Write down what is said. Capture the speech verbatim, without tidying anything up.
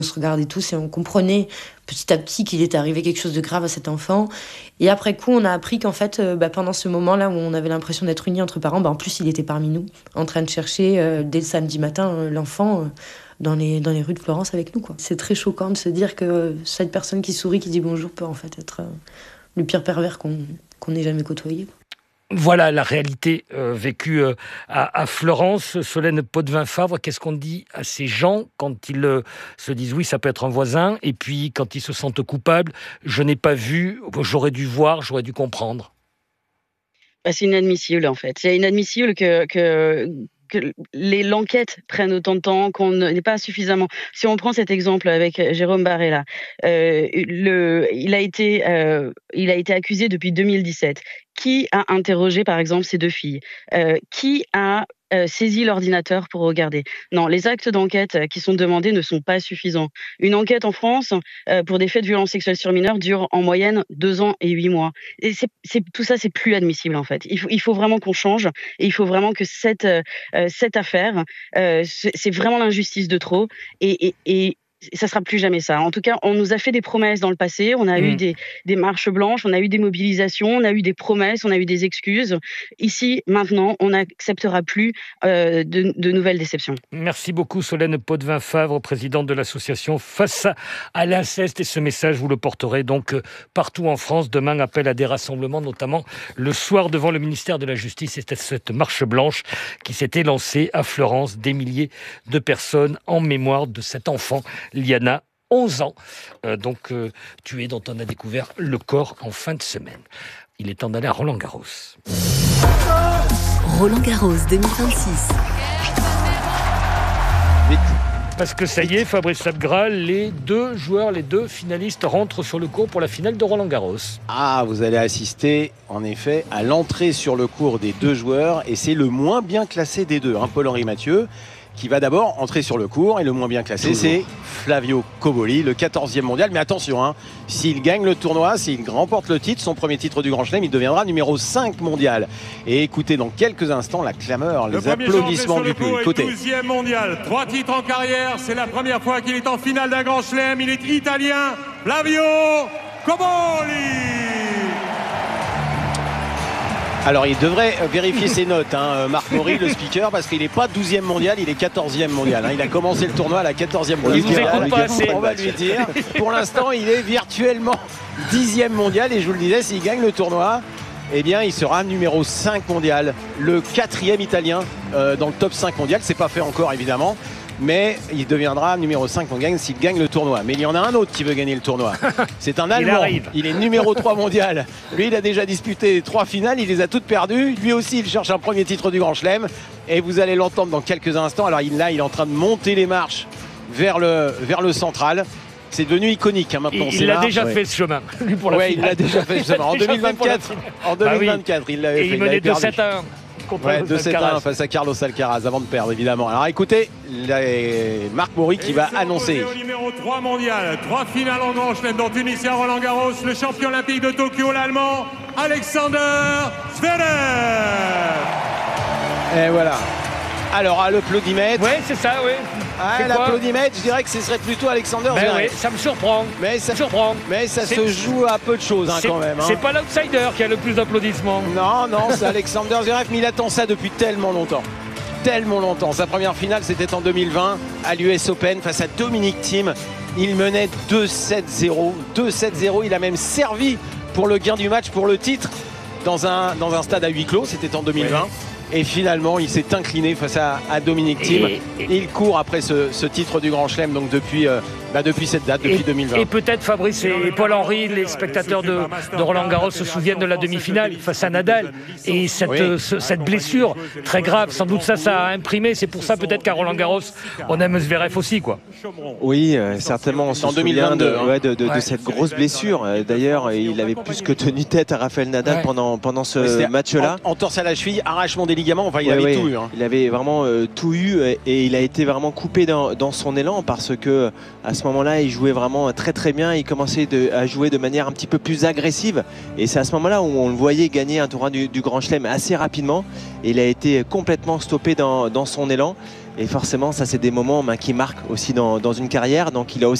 On se regardait tous et on comprenait petit à petit qu'il était arrivé quelque chose de grave à cet enfant. Et après coup, on a appris qu'en fait, euh, bah, pendant ce moment-là où on avait l'impression d'être unis entre parents, bah, en plus, il était parmi nous, en train de chercher, euh, dès le samedi matin, euh, l'enfant euh, dans, les, dans les rues de Florence avec nous, quoi. C'est très choquant de se dire que cette personne qui sourit, qui dit bonjour, peut en fait être euh, le pire pervers qu'on qu'on ait jamais côtoyé. Voilà la réalité euh, vécue euh, à, à Florence. Solène Potvin-Favre, qu'est-ce qu'on dit à ces gens quand ils euh, se disent oui, ça peut être un voisin, et puis quand ils se sentent coupables, je n'ai pas vu, j'aurais dû voir, j'aurais dû comprendre. Bah, c'est inadmissible en fait. C'est inadmissible que, que, que les, l'enquête prenne autant de temps, qu'on n'ait pas suffisamment. Si on prend cet exemple avec Jérôme Barella, euh, le, il, a été, euh, il a été accusé depuis deux mille dix-sept. Qui a interrogé par exemple ces deux filles? euh, Qui a euh, saisi l'ordinateur pour regarder? Non, les actes d'enquête qui sont demandés ne sont pas suffisants. Une enquête en France euh, pour des faits de violence sexuelle sur mineurs dure en moyenne deux ans et huit mois. Et c'est, c'est, tout ça, c'est plus admissible en fait. Il faut, il faut vraiment qu'on change et il faut vraiment que cette, euh, cette affaire, euh, c'est, c'est vraiment l'injustice de trop. Et, et, et ça sera plus jamais ça. En tout cas, on nous a fait des promesses dans le passé. On a mmh. eu des, des marches blanches, on a eu des mobilisations, on a eu des promesses, on a eu des excuses. Ici, maintenant, on n'acceptera plus euh, de, de nouvelles déceptions. Merci beaucoup, Solène Potvin-Favre, présidente de l'association Face à l'inceste. Et ce message, vous le porterez donc partout en France. Demain, appel à des rassemblements, notamment le soir devant le ministère de la Justice. C'était cette marche blanche qui s'était lancée à Florence. Des milliers de personnes en mémoire de cet enfant, Liana, onze ans, euh, donc euh, tuée, dont on a découvert le corps en fin de semaine. Il est temps d'aller à Roland-Garros. Roland-Garros deux mille vingt-six. Vite. Parce que ça y est, Fabrice Sabgral, les deux joueurs, les deux finalistes rentrent sur le court pour la finale de Roland-Garros. Ah, vous allez assister, en effet, à l'entrée sur le court des deux joueurs, et c'est le moins bien classé des deux, hein, Paul-Henri Mathieu, qui va d'abord entrer sur le court, et le moins bien classé, c'est Flavio Cobolli, le quatorzième mondial. Mais attention, hein, s'il gagne le tournoi, s'il remporte le titre, son premier titre du Grand Chelem, il deviendra numéro cinq mondial. Et écoutez dans quelques instants la clameur, les applaudissements du public. Côté douzième mondial, trois titres en carrière, c'est la première fois qu'il est en finale d'un Grand Chelem. Il est italien, Flavio Cobolli. Alors il devrait vérifier ses notes, hein, Marc Maury, le speaker, parce qu'il n'est pas douzième mondial, il est quatorzième mondial. Hein. Il a commencé le tournoi à la quatorzième mondial. Il vous écoute pas assez. On va lui dire. Pour l'instant, il est virtuellement dixième mondial, et je vous le disais, s'il gagne le tournoi, eh bien, il sera numéro cinq mondial, le quatrième italien euh, dans le top cinq mondial. C'est pas fait encore, évidemment. Mais il deviendra numéro cinq mondial s'il gagne le tournoi. Mais il y en a un autre qui veut gagner le tournoi. C'est un Allemand. Il, il est numéro trois mondial. Lui, il a déjà disputé trois finales. Il les a toutes perdues. Lui aussi, il cherche un premier titre du Grand Chelem. Et vous allez l'entendre dans quelques instants. Alors là, il est en train de monter les marches vers le, vers le central. C'est devenu iconique, hein, maintenant. Il, il a déjà ouais. fait ce chemin. Lui, pour la ouais, finale. il a déjà fait ce chemin. En deux mille vingt-quatre, en deux mille vingt-quatre, bah oui. il l'avait fait. Et il menait deux sept à un. Ouais, deux sept à un face à Carlos Alcaraz avant de perdre, évidemment. Alors écoutez, les... Marc Maury qui va annoncer. Au numéro trois mondial, trois finales en Grand Chelem, dont une ici à Roland-Garros, le champion olympique de Tokyo, l'Allemand Alexander Zverev. Et voilà. Alors à l'applaudimètre. Oui, c'est ça, oui. À l'applaudimètre, je dirais que ce serait plutôt Alexander ben Zverev. Oui, ça me surprend. Mais ça, me surprend. Mais ça se joue à peu de choses, hein, quand même. Hein. C'est pas l'outsider qui a le plus d'applaudissements. Non, non, c'est Alexander Zverev, mais il attend ça depuis tellement longtemps. Tellement longtemps. Sa première finale, c'était en deux mille vingt à l'U S Open face à Dominic Thiem. Il menait deux sept zéro. deux sept zéro. Il a même servi pour le gain du match, pour le titre, dans un, dans un stade à huis clos. C'était en deux mille vingt. Ouais. Et finalement, il s'est incliné face à, à Dominic Thiem. Et, et, il court après ce, ce titre du Grand Chelem, donc depuis, euh, bah depuis cette date, depuis et, deux mille vingt. Et peut-être Fabrice et Paul-Henri, les spectateurs de, de Roland-Garros se souviennent de la demi-finale face à Nadal. Et cette, oui. euh, ce, cette blessure très grave, sans doute ça, ça a imprimé. C'est pour ça peut-être qu'à Roland-Garros, on aime Zverev aussi, quoi. Oui, euh, certainement. On se en souvient de, hein. ouais, de, de, ouais. de cette grosse blessure. D'ailleurs, il avait plus que tenu tête à Rafael Nadal ouais. pendant, pendant ce match-là. En, entorse à la cheville, arrachement des ligaments, enfin il ouais, avait ouais. tout eu. Hein. Il avait vraiment euh, tout eu et, et il a été vraiment coupé dans, dans son élan parce que à ce moment-là, il jouait vraiment très très bien. Il commençait de, à jouer de manière un petit peu plus agressive et c'est à ce moment-là où on le voyait gagner un tournoi du, du Grand Chelem assez rapidement. Et il a été complètement stoppé dans, dans son élan. Et forcément, ça c'est des moments ben, qui marquent aussi dans, dans une carrière. Donc il a aussi